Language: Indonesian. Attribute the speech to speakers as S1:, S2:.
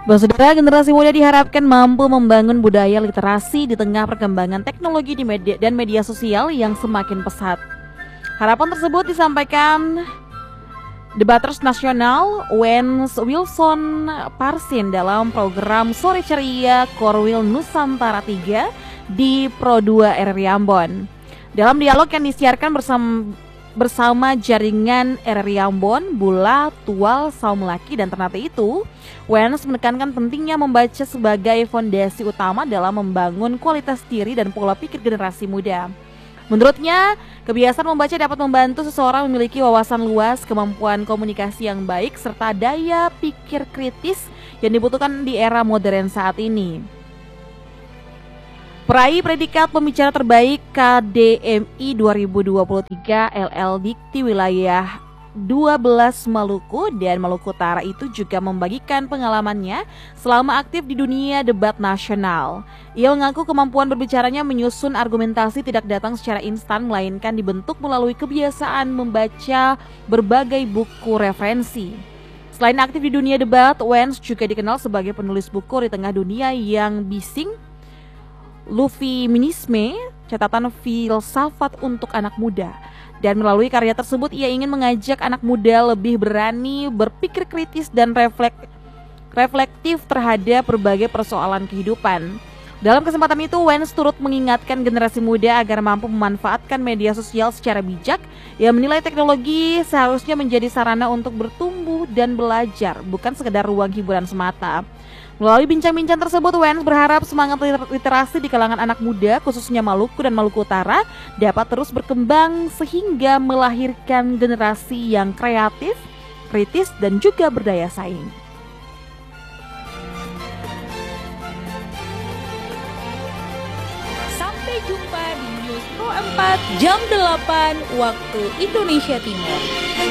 S1: Saudara, generasi muda diharapkan mampu membangun budaya literasi di tengah perkembangan teknologi di media dan media sosial yang semakin pesat. Harapan tersebut disampaikan debaters nasional Wens Wilson Parsin dalam program Sore Ceria Korwil Nusantara 3 di Pro 2 RRI Ambon. Dalam dialog yang disiarkan bersama jaringan RRI Ambon, Bula, Tual, Saum Laki, dan Ternate itu, Wens menekankan pentingnya membaca sebagai fondasi utama dalam membangun kualitas diri dan pola pikir generasi muda. Menurutnya, kebiasaan membaca dapat membantu seseorang memiliki wawasan luas, kemampuan komunikasi yang baik, serta daya pikir kritis yang dibutuhkan di era modern saat ini. Peraih predikat pembicara terbaik KDMI 2023 LL Dikti wilayah 12 Maluku dan Maluku Utara itu juga membagikan pengalamannya selama aktif di dunia debat nasional. Ia mengaku kemampuan berbicaranya menyusun argumentasi tidak datang secara instan, melainkan dibentuk melalui kebiasaan membaca berbagai buku referensi. Selain aktif di dunia debat, Wens juga dikenal sebagai penulis buku di tengah dunia yang bising, Lufinisme, catatan filsafat untuk anak muda. Dan melalui karya tersebut ia ingin mengajak anak muda lebih berani berpikir kritis dan reflektif terhadap berbagai persoalan kehidupan. Dalam kesempatan itu, Wens turut mengingatkan generasi muda agar mampu memanfaatkan media sosial secara bijak. Ia menilai teknologi seharusnya menjadi sarana untuk bertumbuh dan belajar, bukan sekedar ruang hiburan semata. Melalui bincang-bincang tersebut, Wens berharap semangat literasi di kalangan anak muda, khususnya Maluku dan Maluku Utara, dapat terus berkembang sehingga melahirkan generasi yang kreatif, kritis, dan juga berdaya saing.
S2: Sampai jumpa di News Pro 4 jam 8 waktu Indonesia Timur.